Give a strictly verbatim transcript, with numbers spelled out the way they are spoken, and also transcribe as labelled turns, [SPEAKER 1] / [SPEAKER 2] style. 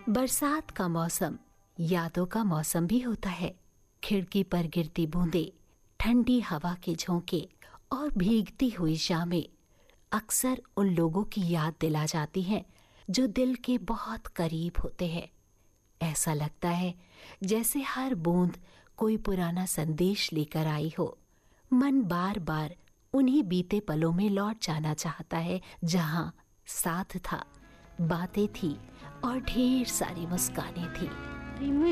[SPEAKER 1] बरसात का मौसम यादों का मौसम भी होता है। खिड़की पर गिरती बूंदें, ठंडी हवा के झोंके और भीगती हुई शामें अक्सर उन लोगों की याद दिला जाती हैं जो दिल के बहुत करीब होते हैं। ऐसा लगता है जैसे हर बूंद कोई पुराना संदेश लेकर आई हो। मन बार बार उन्हीं बीते पलों में लौट जाना चाहता है जहां साथ था, बातें थी और ढेर सारी मुस्कानें थी।